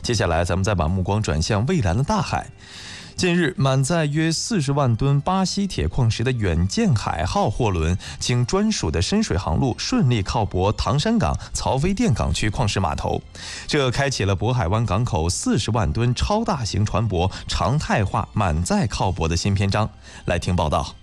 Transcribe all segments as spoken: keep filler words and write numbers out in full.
接下来，咱们再把目光转向蔚蓝的大海。近日，满载约四十万吨巴西铁矿石的远见海号货轮，经专属的深水航路顺利靠泊唐山港曹妃甸港区矿石码头，这开启了渤海湾港口四十万吨超大型船舶常态化满载靠泊的新篇章。来听报道。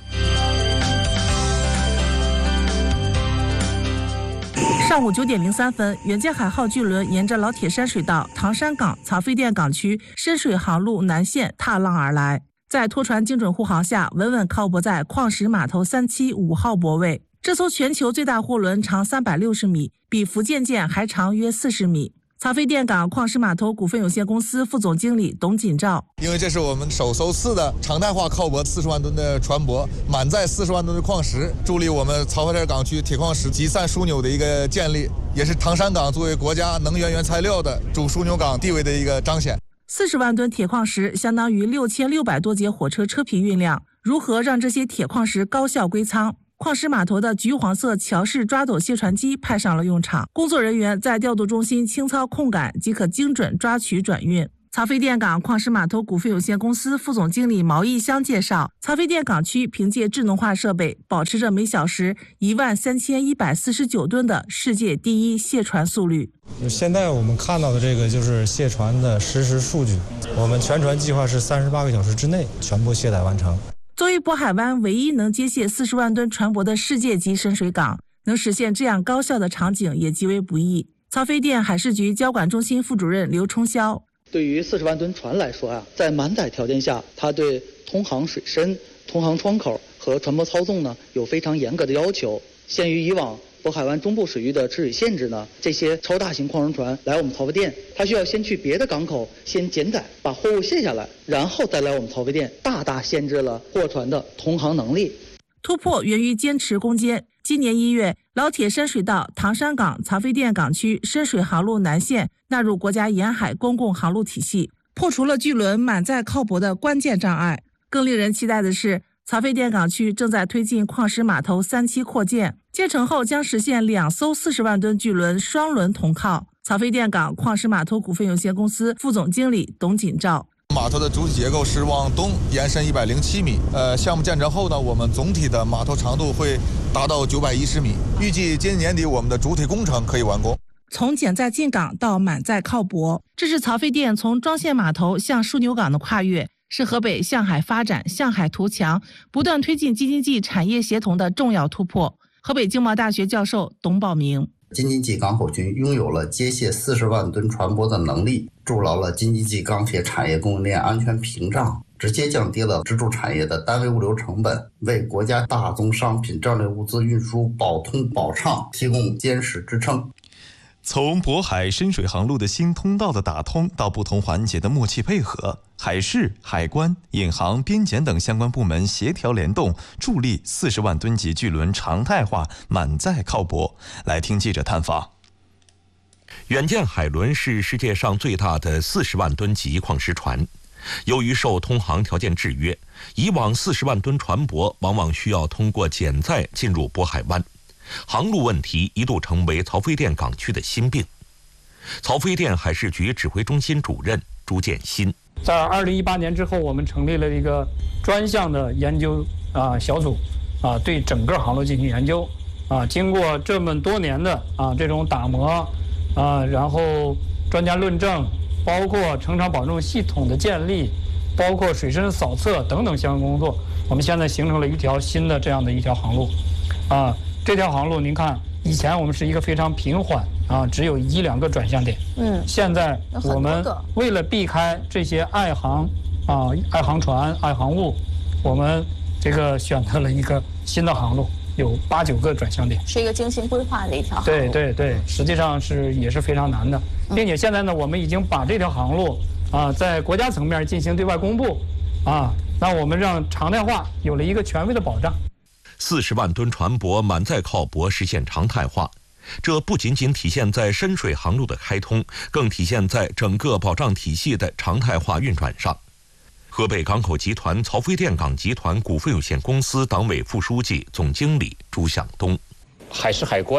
上午九点零三分，远见海号巨轮沿着老铁山水道唐山港曹妃甸港区深水航路南线踏浪而来，在拖船精准护航下，稳稳靠泊在矿石码头三期五号泊位。这艘全球最大货轮长三百六十米，比福建舰还长约四十米。曹妃甸港矿石码头股份有限公司副总经理董锦照： 因为这是我们首艘次的常态化靠泊四十万吨的船舶，满载四十万吨的矿石，助力我们曹妃甸港区铁矿石集散枢纽的一个建立，也是唐山港作为国家能源原材料的主枢纽港地位的一个彰显。 四十万吨铁矿石相当于六千六百多节火车车皮运量，如何让这些铁矿石高效归仓？矿石码头的橘黄色桥式抓斗卸船机派上了用场，工作人员在调度中心轻操控杆即可精准抓取转运。曹妃甸港矿石码头股份有限公司副总经理毛义香介绍，曹妃甸港区凭借智能化设备，保持着每小时一万三千一百四十九吨的世界第一卸船速率。 现在我们看到的这个就是卸船的实时数据，我们全船计划是三十八个小时之内全部卸载完成。 作为渤海湾唯一能接卸四十万吨船舶的世界级深水港，能实现这样高效的场景也极为不易。曹妃甸海事局交管中心副主任刘冲霄： 对于四十万吨船来说啊，在满载条件下，它对通航水深、通航窗口和船舶操纵呢有非常严格的要求。限于以往渤海湾中部水域的吃水限制呢，这些超大型矿船船来我们曹妃甸，它需要先去别的港口先减载，把货物卸下来，然后再来我们曹妃甸，大大限制了货船的通航能力。 突破源于坚持攻坚。今年一月，老铁山水道唐山港曹妃甸港区深水航路南线纳入国家沿海公共航路体系，破除了巨轮满载靠泊的关键障碍。更令人期待的是，曹妃甸港区正在推进矿石码头三期扩建，建成后将实现两艘四十万吨巨轮双轮同靠。曹妃甸港矿石码头股份有限公司副总经理董锦照： 码头的主体结构是往东延伸一百零七米，呃，项目建成后呢，我们总体的码头长度会达到九百一十米，预计今年底我们的主体工程可以完工。 从减载进港到满载靠泊，这是曹妃甸从庄县码头向枢纽港的跨越，是河北向海发展、向海图强、不断推进京津冀产业协同的重要突破。河北经贸大学教授董宝明： 京津冀港口群拥有了接卸四十万吨船舶的能力，筑牢了京津冀钢铁产业供应链安全屏障，直接降低了支柱产业的单位物流成本，为国家大宗商品战略物资运输保通保畅提供坚实支撑。 从渤海深水航路的新通道的打通到不同环节的默契配合，海事、海关、引航、边检等相关部门协调联动，助力四十万吨级巨轮常态化满载靠泊。来听记者探访。 远见海轮是世界上最大的四十万吨级矿石船，由于受通航条件制约，以往四十万吨船舶往往需要通过减载进入渤海湾。航路问题一度成为曹妃甸港区的心病。曹妃甸海事局指挥中心主任朱建新： 在二零一八年之后，我们成立了一个专项的研究啊小组啊，对整个航路进行研究啊。经过这么多年的啊这种打磨啊，然后专家论证，包括成厂保证系统的建立，包括水深扫测等等相关工作，我们现在形成了一条新的这样的一条航路啊。这条航路您看，以前我们是一个非常平缓啊，只有一两个转向点。嗯，现在我们为了避开这些爱航啊、爱航船、爱航物，我们这个选择了一个新的航路，有八九个转向点， 是一个精心规划的一条航路。 对对对，实际上是也是非常难的，并且现在呢，我们已经把这条航路啊，在国家层面进行对外公布啊，那我们让常态化有了一个权威的保障。 四十万吨船舶满载靠泊实现常态化，这不仅仅体现在深水航路的开通，更体现在整个保障体系的常态化运转上。河北港口集团曹妃甸港集团股份有限公司党委副书记、总经理朱向东： 海事海关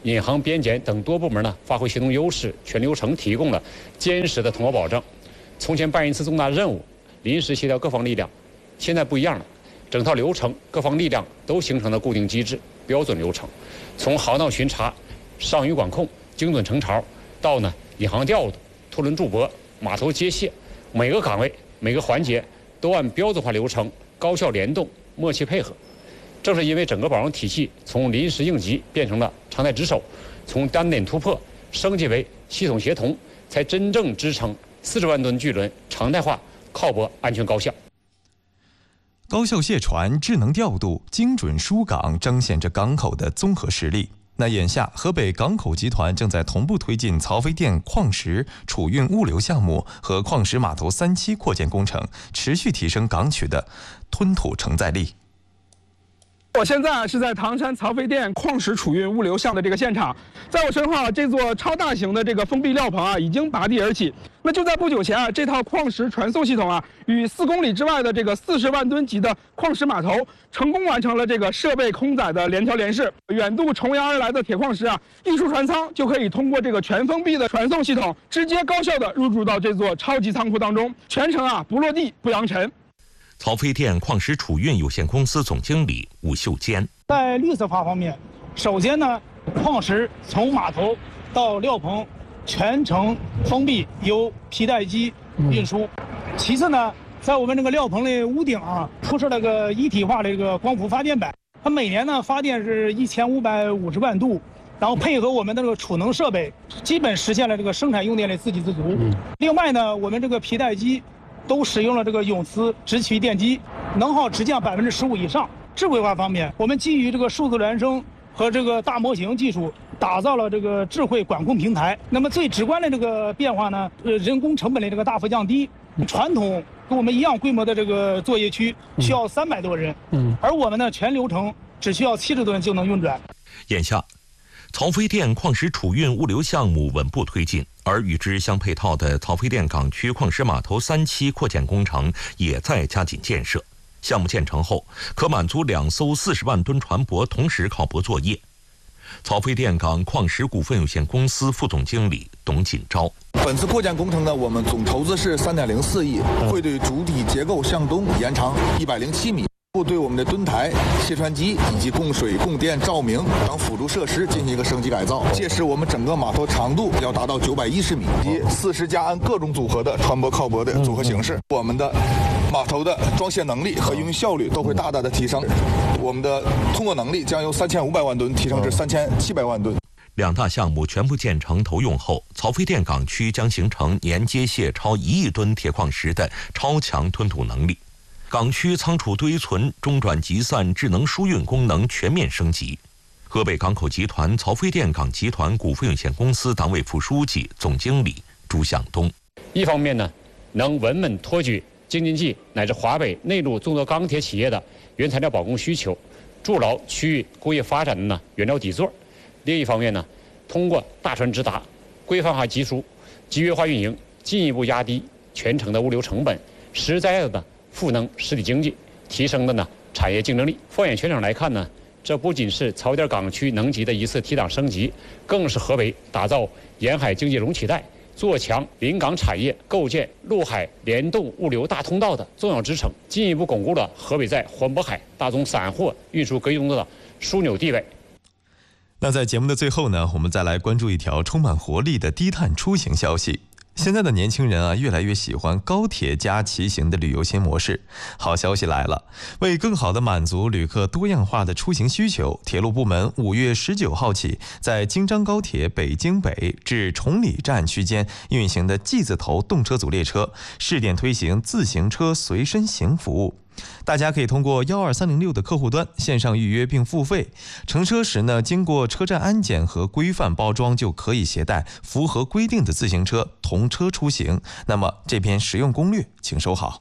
银行、边检等多部门呢发挥协同优势，全流程提供了坚实的通报保证。从前办一次重大任务，临时协调各方力量，现在不一样了，整套流程各方力量都形成了固定机制、标准流程，从航道巡查、上虞管控、精准成潮，到呢引航调度、拖轮驻泊、码头接卸，每个岗位、每个环节都按标准化流程高效联动、默契配合。正是因为整个保障体系从临时应急变成了常态值守，从单点突破升级为系统协同，才真正支撑四十万吨巨轮常态化、靠泊、安全高效。 高效卸船、智能调度、精准疏港，彰显着港口的综合实力。那眼下，河北港口集团正在同步推进曹妃甸矿石储运物流项目和矿石码头三期扩建工程，持续提升港区的吞吐承载力。 我现在是在唐山曹妃甸矿石储运物流项的这个现场，在我身后啊，这座超大型的这个封闭料棚啊，已经拔地而起。那就在不久前啊，这套矿石传送系统啊，与四公里之外的这个四十万吨级的矿石码头，成功完成了这个设备空载的联调联试。远渡重洋而来的铁矿石啊，一出船舱就可以通过这个全封闭的传送系统，直接高效的入驻到这座超级仓库当中，全程啊不落地不扬尘。 曹妃甸矿石储运有限公司总经理伍秀坚， 在绿色化方面，首先呢，矿石从码头到料棚全程封闭，由皮带机运输。嗯、其次呢，在我们这个料棚的屋顶啊，铺设了个一体化的这个光伏发电板，它每年呢发电是一千五百五十万度，然后配合我们的这个储能设备，基本实现了这个生产用电的自给自足。嗯、另外呢，我们这个皮带机都使用了这个永磁直驱电机，能耗直降百分之十五以上。智慧化方面，我们基于这个数字孪生和这个大模型技术，打造了这个智慧管控平台。那么最直观的这个变化呢，呃，人工成本的这个大幅降低。传统跟我们一样规模的这个作业区需要三百多人，嗯，而我们呢全流程只需要七十吨就能运转。 眼下，曹妃甸矿石储运物流项目稳步推进，而与之相配套的曹妃甸港区矿石码头三期扩建工程也在加紧建设。项目建成后，可满足两艘四十万吨船舶同时靠泊作业。曹妃甸港矿石股份有限公司副总经理董锦昭， 本次扩建工程呢，我们总投资是三点零四亿，会对主体结构向东延长一百零七米。会对我们的吨台、卸船机以及供水、供电、照明等辅助设施进行一个升级改造，届时我们整个码头长度要达到九百一十米，以及四十加安各种组合的船舶靠泊的组合形式。我们的码头的装卸能力和营运效率都会大大的提升，我们的通过能力将由三千五百万吨提升至三千七百万吨。 两大项目全部建成投用后，曹妃甸港区将形成年接卸超一亿吨铁矿石的超强吞吐能力。港区仓储堆存、中转集散、智能疏运功能全面升级。河北港口集团曹妃甸港集团股份有限公司党委副书记、总经理朱向东， 一方面呢，能稳稳托举京津冀乃至华北内陆众多钢铁企业的原材料保供需求，筑牢区域工业发展的呢原料底座；另一方面呢，通过大船直达、规范化集输、集约化运营，进一步压低全程的物流成本，实在的呢赋能实体经济，提升的呢产业竞争力。放眼全省来看呢，这不仅是曹妃甸港区能级的一次提档升级，更是河北打造沿海经济容器带、做强临港产业、构建陆海联动物流大通道的重要支撑，进一步巩固了河北在环渤海大宗散货运输格局中的枢纽地位。 那在节目的最后呢，我们再来关注一条充满活力的低碳出行消息。现在的年轻人啊，越来越喜欢高铁加骑行的旅游新模式。好消息来了，为更好地满足旅客多样化的出行需求，铁路部门五月十九号起，在京张高铁北京北至崇礼站区间运行的 G 字头动车组列车，试点推行自行车随身行服务。大家可以通过一二三零六的客户端线上预约并付费，乘车时呢，经过车站安检和规范包装，就可以携带符合规定的自行车同车出行。那么这篇实用攻略请收好。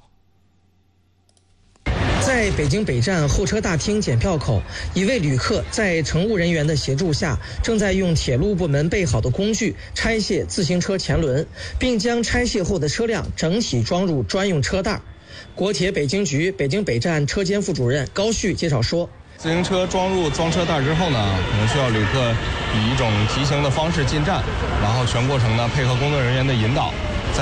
在北京北站候车大厅检票口，一位旅客在乘务人员的协助下，正在用铁路部门备好的工具拆卸自行车前轮，并将拆卸后的车辆整体装入专用车袋。国铁北京局北京北站车间副主任高旭介绍说， 自行车装入装车袋之后呢，可能需要旅客以一种提醒的方式进站，然后全过程呢配合工作人员的引导，